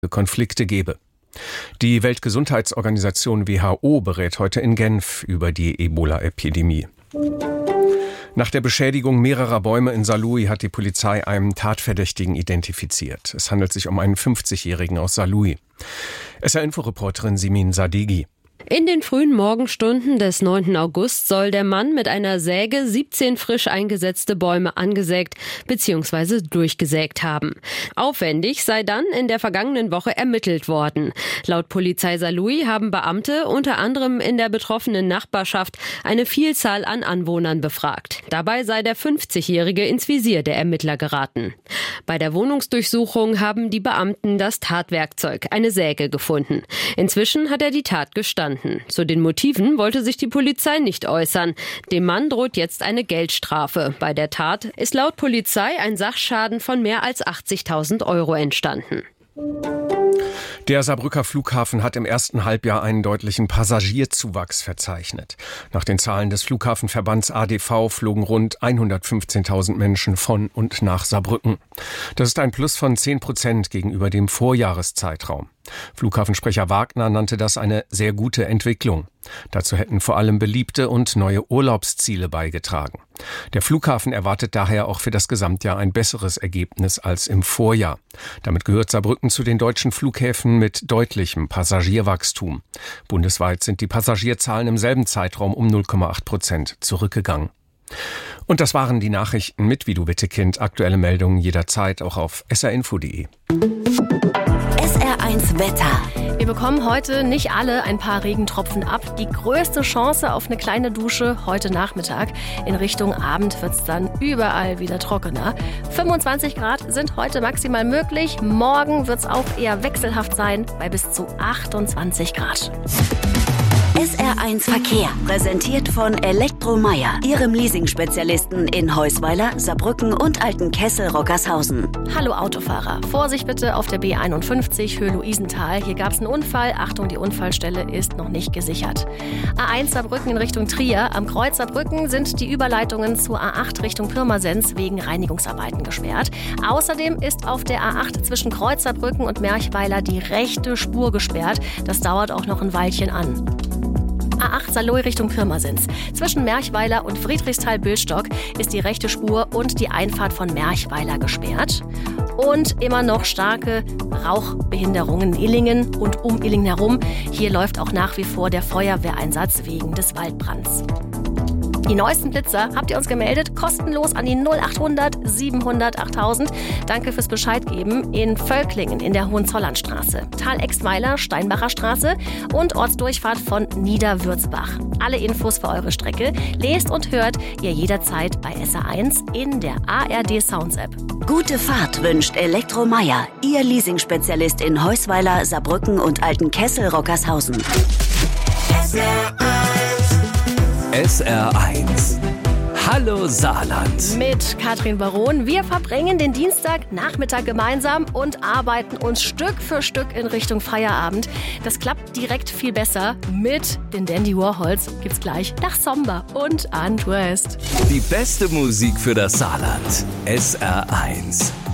Konflikte gebe. Die Weltgesundheitsorganisation WHO berät heute in Genf über die Ebola-Epidemie. Nach der Beschädigung mehrerer Bäume in Saarlouis hat die Polizei einen Tatverdächtigen identifiziert. Es handelt sich um einen 50-Jährigen aus Saarlouis. SR-Info-Reporterin Simin Sadeghi. In den frühen Morgenstunden des 9. August soll der Mann mit einer Säge 17 frisch eingesetzte Bäume angesägt bzw. durchgesägt haben. Aufwendig sei dann in der vergangenen Woche ermittelt worden. Laut Polizei Saarlouis haben Beamte unter anderem in der betroffenen Nachbarschaft eine Vielzahl an Anwohnern befragt. Dabei sei der 50-Jährige ins Visier der Ermittler geraten. Bei der Wohnungsdurchsuchung haben die Beamten das Tatwerkzeug, eine Säge, gefunden. Inzwischen hat er die Tat gestanden. Zu den Motiven wollte sich die Polizei nicht äußern. Dem Mann droht jetzt eine Geldstrafe. Bei der Tat ist laut Polizei ein Sachschaden von mehr als 80.000 Euro entstanden. Der Saarbrücker Flughafen hat im ersten Halbjahr einen deutlichen Passagierzuwachs verzeichnet. Nach den Zahlen des Flughafenverbands ADV flogen rund 115.000 Menschen von und nach Saarbrücken. Das ist ein Plus von 10% gegenüber dem Vorjahreszeitraum. Flughafensprecher Wagner nannte das eine sehr gute Entwicklung. Dazu hätten vor allem beliebte und neue Urlaubsziele beigetragen. Der Flughafen erwartet daher auch für das Gesamtjahr ein besseres Ergebnis als im Vorjahr. Damit gehört Saarbrücken zu den deutschen Flughäfen mit deutlichem Passagierwachstum. Bundesweit sind die Passagierzahlen im selben Zeitraum um 0,8% zurückgegangen. Und das waren die Nachrichten mit Vidu Wittekind. Aktuelle Meldungen jederzeit auch auf srinfo.de. SR1 Wetter. Wir bekommen heute nicht alle ein paar Regentropfen ab. Die größte Chance auf eine kleine Dusche heute Nachmittag. In Richtung Abend wird es dann überall wieder trockener. 25 Grad sind heute maximal möglich. Morgen wird es auch eher wechselhaft sein, bei bis zu 28 Grad. SR1 Verkehr, präsentiert von Elektromeier, Ihrem Leasing-Spezialisten in Heusweiler, Saarbrücken und Altenkessel-Rockershausen. Hallo Autofahrer, Vorsicht bitte auf der B51 Höhe-Luisenthal. Hier gab es einen Unfall. Achtung, die Unfallstelle ist noch nicht gesichert. A1 Saarbrücken in Richtung Trier. Am Kreuz Saarbrücken sind die Überleitungen zur A8 Richtung Pirmasens wegen Reinigungsarbeiten gesperrt. Außerdem ist auf der A8 zwischen Kreuz Saarbrücken und Merchweiler die rechte Spur gesperrt. Das dauert auch noch ein Weilchen an. A8 Saarlouis Richtung Pirmasens. Zwischen Merchweiler und Friedrichsthal-Billstock ist die rechte Spur und die Einfahrt von Merchweiler gesperrt. Und immer noch starke Rauchbehinderungen in Illingen und um Illingen herum. Hier läuft auch nach wie vor der Feuerwehreinsatz wegen des Waldbrands. Die neuesten Blitzer habt ihr uns gemeldet, kostenlos an die 0800 700 8000. Danke fürs Bescheid geben in Völklingen in der Hohenzollernstraße, Tal-Exweiler, Steinbacher Straße und Ortsdurchfahrt von Niederwürzbach. Alle Infos für eure Strecke lest und hört ihr jederzeit bei SR1 in der ARD Sounds App. Gute Fahrt wünscht Elektromeier, Ihr Leasing-Spezialist in Heusweiler, Saarbrücken und Altenkessel-Rockershausen. SR1. Hallo Saarland. Mit Katrin Baron. Wir verbringen den Dienstagnachmittag gemeinsam und arbeiten uns Stück für Stück in Richtung Feierabend. Das klappt direkt viel besser. Mit den Dandy Warhols gibt's gleich nach Somber und Undressed. Die beste Musik für das Saarland. SR1.